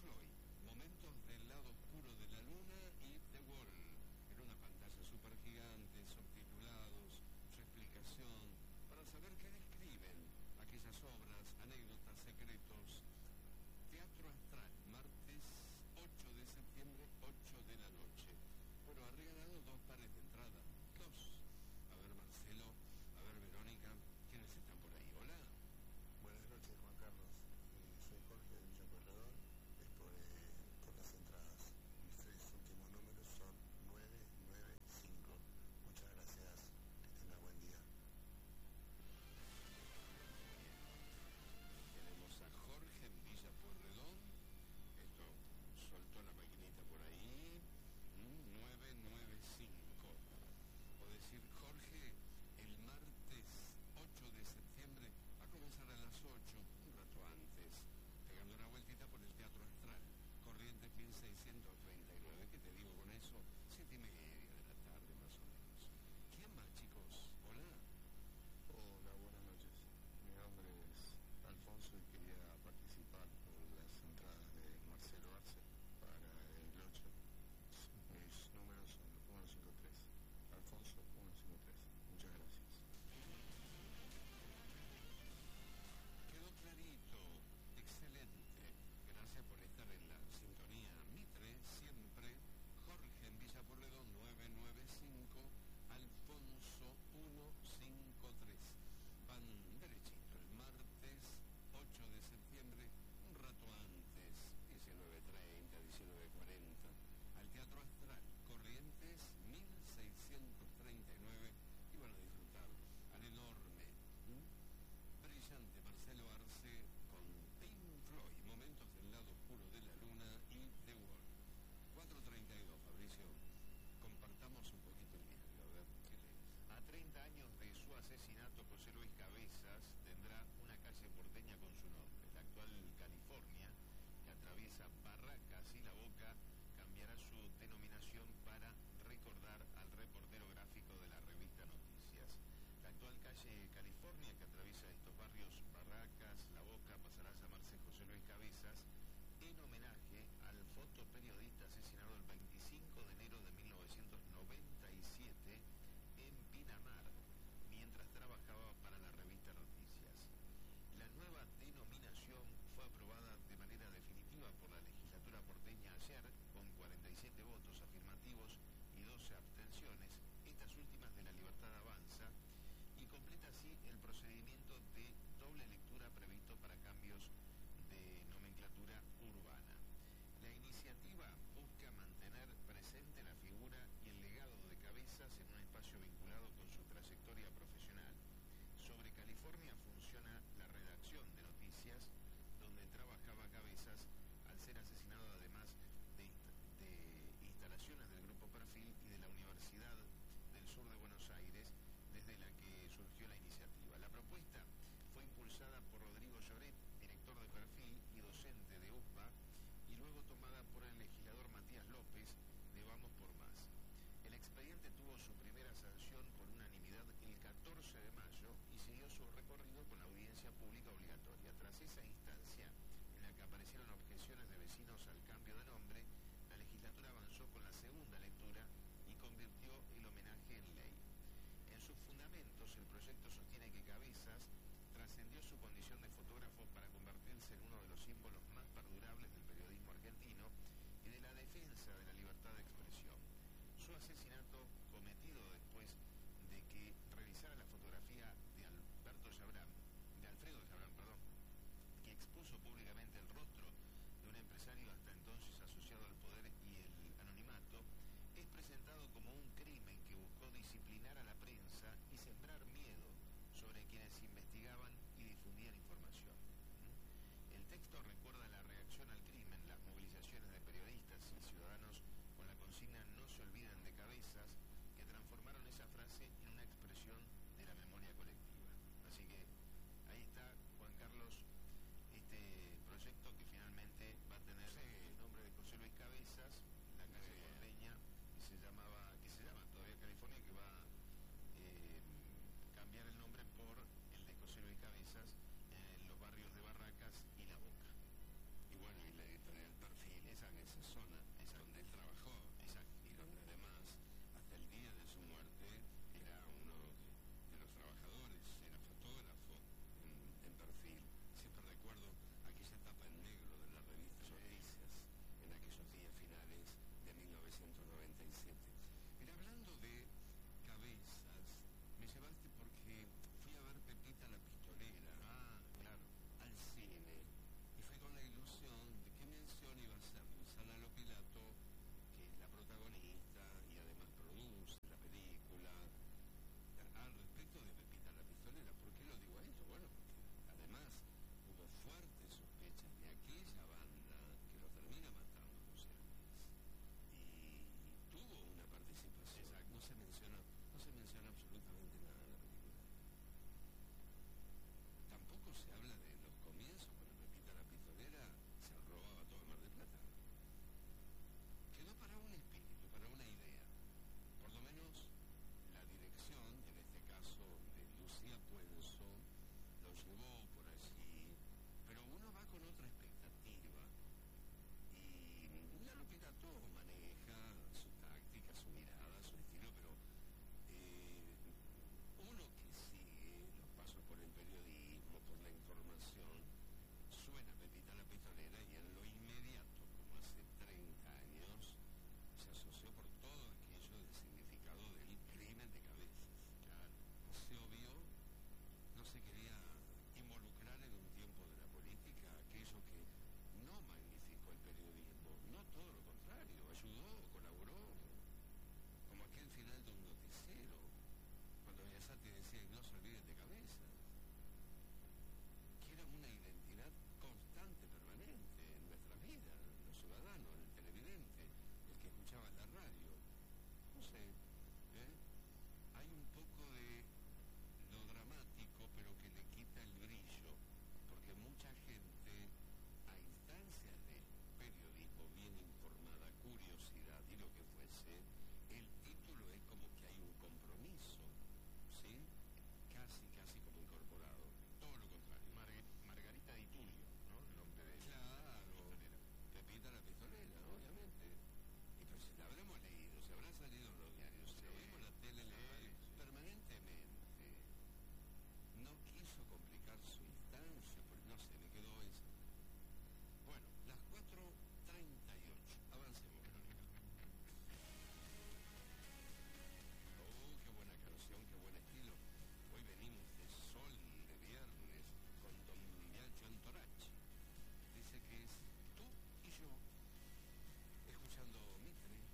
Floyd, momentos del lado oscuro de la luna y The Wall, en una pantalla súper gigante, subtitulados, su explicación, para saber qué describen aquellas obras, anécdotas, secretos. Teatro Astral, martes 8 de septiembre, 8 de la noche. Bueno, ha regalado 2 pares de entrada, 2. A ver, Marcelo, a ver, Verónica, ¿quiénes están por ahí? Hola. Buenas noches, Juan Carlos. Soy Jorge de Villa Pueyrredón. Es por las entradas. Mis 3 últimos números son 995. Muchas gracias. Que tenga buen día. Tenemos a Jorge en Villa Pueyrredón. Esto soltó la maquinita por ahí. 995. O decir, Jorge, el martes 8 de septiembre va a comenzar a las 8, un rato antes, pegando una vueltita por el Teatro Astral, Corrientes 1639. ¿Qué te digo con eso? 7:30 de la tarde más o menos. ¿Quién más, chicos? Hola. Hola, buenas noches. Mi nombre es Alfonso y quería participar por las entradas de Marcelo Arce para el 8. Mis números son 153. Alfonso 153. Muchas gracias. Quedó clarito, excelente. Gracias por estar en la sintonía. Mitre, siempre. Jorge en Villa Pueyrredón 995. Alfonso 153. Van derechito el martes 8 de septiembre, un rato antes, 19:30, 19:40, al Teatro Astral, Corrientes 1639, y van a disfrutar al enorme, brillante Marcelo Arce con Pink Floyd, momentos del lado oscuro de la luna y The Wall. 4:32, Fabricio, compartamos un poquito el diario, a ver, ¿qué lees? A 30 años de su asesinato, José Luis Cabezas tendrá una calle porteña con su nombre. La actual California, que atraviesa Barracas y La Boca, cambiará su denominación para recordar al reportero gráfico de la revista Noticias. La actual calle California, que atraviesa estos barrios, Barracas, La Boca, pasará a llamarse José Luis Cabezas, en homenaje al fotoperiodista asesinado el 25 de enero de 1997 en Pinamar, mientras trabajaba para la revista Noticias. La nueva denominación fue aprobada de manera definitiva por la legislatura porteña ayer, con 47 votos afirmativos y 12 abstenciones, estas últimas de La Libertad Avanza, y completa así el procedimiento de doble lectura previsto para cambios de nomenclatura urbana. La iniciativa busca mantener presente la figura y el legado de Cabezas en un espacio vinculado con su trayectoria profesional. Sobre California funciona la redacción de Noticias, donde trabajaba Cabezas al ser asesinado, además de instalaciones del Grupo Perfil y de la Universidad del Sur de Buenos Aires, desde la que surgió la iniciativa. La propuesta fue impulsada por Rodrigo Lloret, director de Perfil y docente de USBA, y luego tomada por el legislador Matías López de Vamos por Más. El expediente tuvo su primera sanción por unanimidad el 14 de mayo y siguió su recorrido con la audiencia pública obligatoria. Tras esa instancia, en la que aparecieron objeciones de vecinos al cambio de nombre, la legislatura avanzó con la segunda lectura y convirtió el homenaje en ley. En sus fundamentos, el proyecto sostiene que Cabezas trascendió su condición de fotógrafo para convertirse en uno de los símbolos más perdurables del periodismo argentino y de la defensa de la libertad de expresión. Su asesinato, cometido después de que realizara la fotografía